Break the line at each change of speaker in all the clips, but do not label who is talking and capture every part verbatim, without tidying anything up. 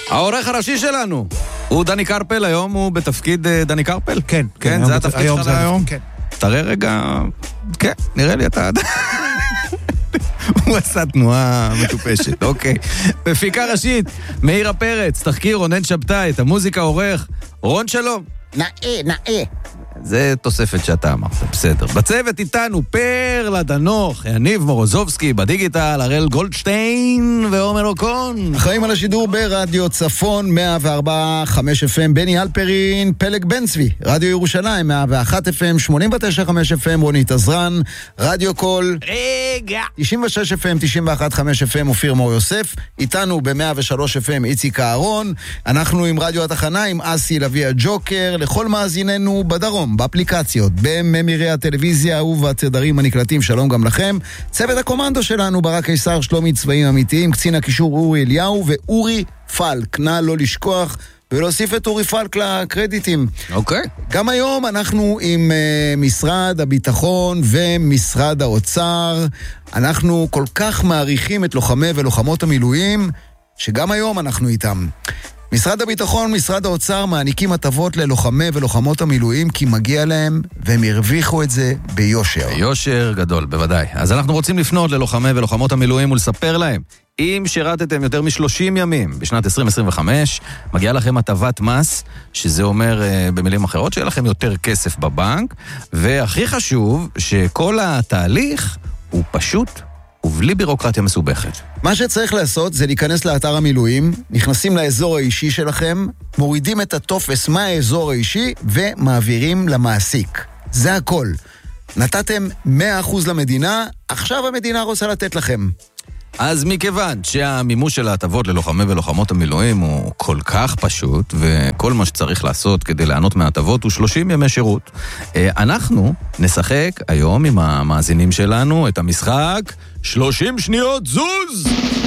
העורך הראשי שלנו הוא דני קרפל, היום הוא בתפקיד דני קרפל?
כן,
כן, זה התפקיד שלך היום?
כן.
תראה רגע, כן, נראה לי אתה... הוא עשה תנועה מטופשת, אוקיי. מפיקה ראשית, מאירה פרץ, תחקיר רונן שבתאי, את המוזיקה עורך, רון שלום.
נאה, נאה.
זה תוספת שאתה אמרת, בסדר. בצוות איתנו פרלה דנוך, יניב מורוזובסקי, בדיגיטל, הראל גולדשטיין ועומר אוקון.
אחראים על השידור ברדיו צפון, מאה וארבע נקודה חמש אף אם, בני אלפרין, פלג בן צבי, רדיו ירושלים, מאה ואחת אף אם, שמונים ותשע נקודה חמש אף אם, רונית עזרן, רדיו קול,
רגע.
תשעים ושש אף אם, תשעים ואחת נקודה חמש אף אם, אופיר מור יוסף, איתנו ב-מאה ושלוש אף אם, איציק אהרון, אנחנו עם רדיו התחנה, עם אסי לוי הג'וקר, לכל מאזיננו בדרום, באפליקציות, בממירי הטלוויזיה ובתדרים הנקלטים, שלום גם לכם. צוות הקומנדו שלנו, ברק קיסר, שלומי צבעים אמיתיים, קצין הקישור אורי אליהו ואורי פלק. נא לא לשכוח ולהוסיף את אורי פלק לקרדיטים.
אוקיי.
גם היום אנחנו עם uh, משרד הביטחון ומשרד האוצר. אנחנו כל כך מעריכים את לוחמי ולוחמות המילואים, שגם היום אנחנו איתם. משרד הביטחון, משרד האוצר מעניקים הטבות ללוחמי ולוחמות המילואים כי מגיע להם והם הרוויחו את זה ביושר.
ביושר גדול, בוודאי. אז אנחנו רוצים לפנות ללוחמי ולוחמות המילואים ולספר להם, אם שירתתם יותר מ-שלושים ימים בשנת עשרים עשרים וחמש, מגיעה לכם הטבת מס, שזה אומר במילים אחרות שיהיה לכם יותר כסף בבנק, והכי חשוב שכל התהליך הוא פשוט ובלי בירוקרטיה מסובכת.
מה שצריך לעשות זה להיכנס לאתר המילואים, נכנסים לאזור האישי שלכם, מורידים את הטופס מהאזור האישי ומעבירים למעסיק. זה הכל. נתתם מאה אחוז למדינה, עכשיו המדינה רוצה לתת לכם.
אז מכיוון שהמימוש של ההטבות ללוחמי ולוחמות המילואים הוא כל כך פשוט, וכל מה שצריך לעשות כדי לענות מההטבות הוא שלושים ימי שירות, אנחנו נשחק היום עם המאזינים שלנו את המשחק שלושים שניות זוז!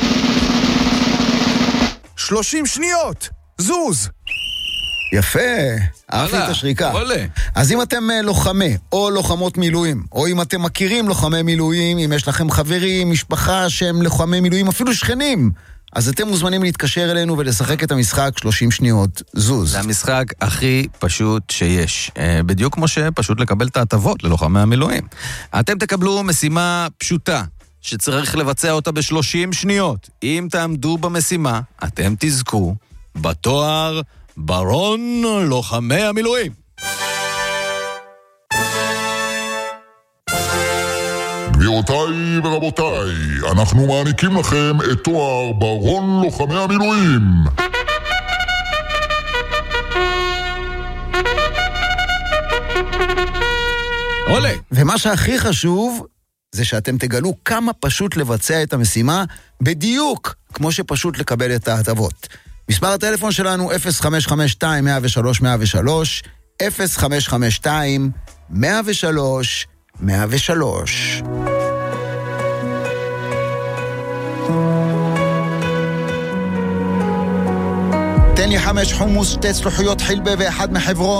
שלושים שניות, זוז!
יפה, אהבתי את השריקה.
עולה.
אז אם אתם לוחמי או לוחמות מילואים, או אם אתם מכירים לוחמי מילואים, אם יש לכם חברים, משפחה שהם לוחמי מילואים, אפילו שכנים, אז אתם מוזמנים להתקשר אלינו ולשחק את המשחק שלושים שניות זוז.
זה המשחק הכי פשוט שיש. בדיוק כמו שפשוט לקבל את ההטבות ללוחמי המילואים. אתם תקבלו משימה פשוטה, שצריך לבצע אותה ב-שלושים שניות. אם תעמדו במשימה, אתם תזכו בתואר ברון לוחמי המילואים.
גבירותיי ורבותיי, אנחנו מעניקים לכם את תואר ברון לוחמי המילואים.
עולה.
ומה שהכי חשוב זה שאתם תגלו כמה פשוט לבצע את המשימה, בדיוק כמו שפשוט לקבל את ההטבות. מספר הטלפון שלנו אפס חמש חמש שתיים מאה ושלוש מאה ושלוש, אפס חמש חמש שתיים מאה ושלוש מאה ושלוש. תן לי חמש חומוס, שתי צלוחיות חלבה ואחד מחברון.